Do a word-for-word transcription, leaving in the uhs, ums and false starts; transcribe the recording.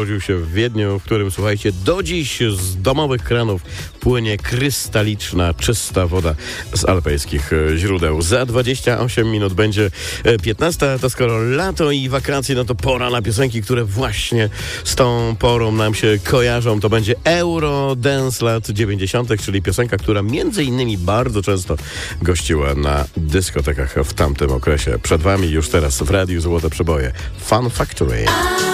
Urodził się w Wiedniu, w którym, słuchajcie, do dziś z domowych kranów płynie krystaliczna, czysta woda z alpejskich e, źródeł. Za dwadzieścia osiem minut będzie e, piętnasta, to skoro lato i wakacje, no to pora na piosenki, które właśnie z tą porą nam się kojarzą. To będzie Eurodance lat dziewięćdziesiątych, czyli piosenka, która między innymi bardzo często gościła na dyskotekach w tamtym okresie. Przed wami już teraz w Radiu Złote Przeboje Fun Factory.